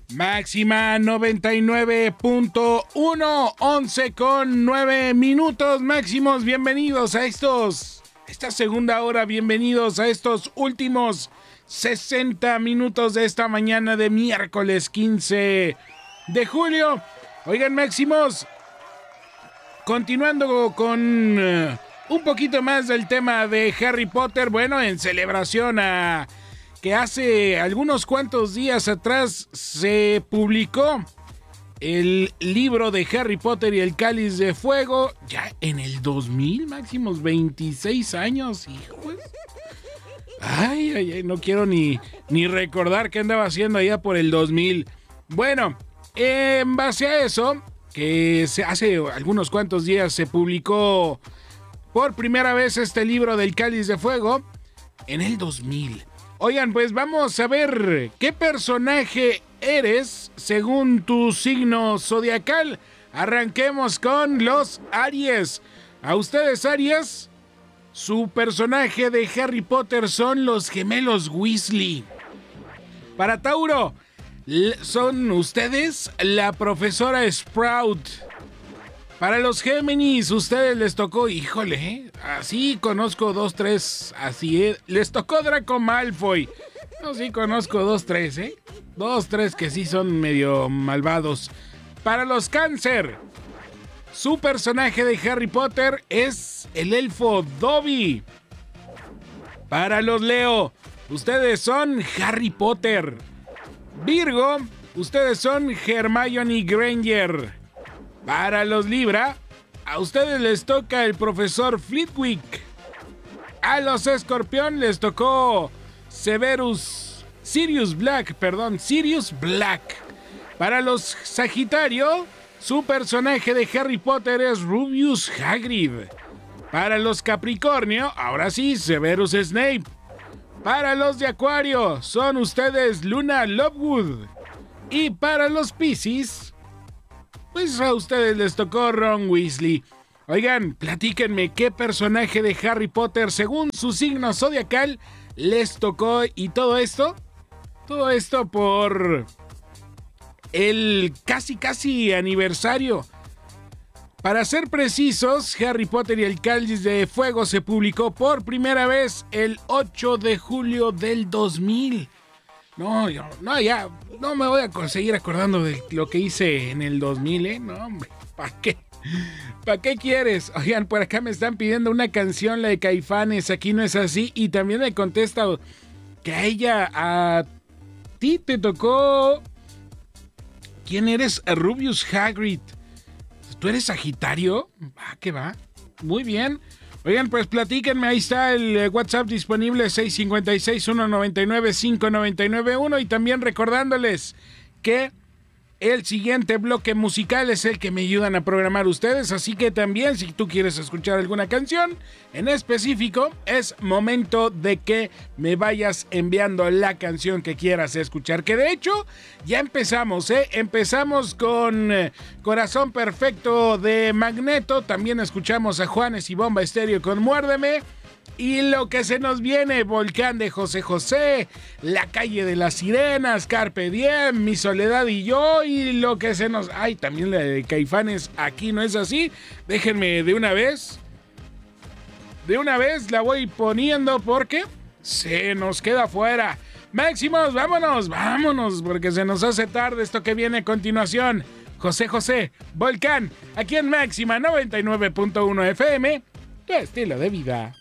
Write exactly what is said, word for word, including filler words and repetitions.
Máxima noventa y nueve punto uno, once con nueve minutos máximos. Bienvenidos a estos, esta segunda hora, bienvenidos a estos últimos sesenta minutos de esta mañana de miércoles quince de julio. Oigan, máximos, continuando con uh, un poquito más del tema de Harry Potter, bueno, en celebración a que hace algunos cuantos días atrás se publicó el libro de Harry Potter y el Cáliz de Fuego, ya en el dos mil, máximos veintiséis años, hijos. Ay, ay, ay, no quiero ni, ni recordar qué andaba haciendo allá por el dos mil. Bueno, en base a eso, que se hace algunos cuantos días se publicó por primera vez este libro del Cáliz de Fuego, en el dos mil. Oigan, pues vamos a ver qué personaje eres según tu signo zodiacal. Arranquemos con los Aries. A ustedes, Aries, su personaje de Harry Potter son los gemelos Weasley. Para Tauro, son ustedes la profesora Sprout. Para los Géminis, ustedes les tocó, híjole, ¿eh? Así conozco dos, tres, así es. Les tocó Draco Malfoy. Yo sí conozco dos, tres, ¿eh? Dos, tres que sí son medio malvados. Para los Cáncer, su personaje de Harry Potter es el elfo Dobby. Para los Leo, ustedes son Harry Potter. Virgo, ustedes son Hermione Granger. Para los Libra, a ustedes les toca el profesor Flitwick. A los Escorpión les tocó Severus, Sirius Black, perdón, Sirius Black. Para los Sagitario, su personaje de Harry Potter es Rubius Hagrid. Para los Capricornio, ahora sí, Severus Snape. Para los de Acuario, son ustedes Luna Lovegood. Y para los Piscis, pues a ustedes les tocó Ron Weasley. Oigan, platíquenme qué personaje de Harry Potter, según su signo zodiacal, les tocó. Y todo esto, todo esto por el casi casi aniversario. Para ser precisos, Harry Potter y el Cáliz de Fuego se publicó por primera vez el ocho de julio del dos mil. No, yo, no, ya, no me voy a conseguir acordando de lo que hice en el dos mil, ¿eh? No, hombre, ¿para qué? ¿Para qué quieres? Oigan, por acá me están pidiendo una canción, la de Caifanes, Aquí no es así, y también me contesta que a ella, a ti te tocó... ¿Quién eres? Rubius Hagrid. ¿Tú eres Sagitario? Ah, ¿qué va? Muy bien. Oigan, pues platíquenme, ahí está el WhatsApp disponible, seis cinco seis, uno nueve nueve, cinco nueve nueve uno, y también recordándoles que el siguiente bloque musical es el que me ayudan a programar ustedes, así que también si tú quieres escuchar alguna canción en específico, es momento de que me vayas enviando la canción que quieras escuchar, que de hecho ya empezamos, ¿eh? Empezamos con eh, Corazón Perfecto de Magneto, también escuchamos a Juanes y Bomba Estéreo con Muérdeme. Y lo que se nos viene, Volcán de José José, La Calle de las Sirenas, Carpe Diem, Mi Soledad y Yo, y lo que se nos... Ay, también la de Caifanes, Aquí no es así. Déjenme de una vez, de una vez la voy poniendo porque se nos queda fuera. Máximos, vámonos, vámonos, porque se nos hace tarde esto que viene a continuación. José José, Volcán, aquí en Máxima noventa y nueve punto uno F M, tu estilo de vida.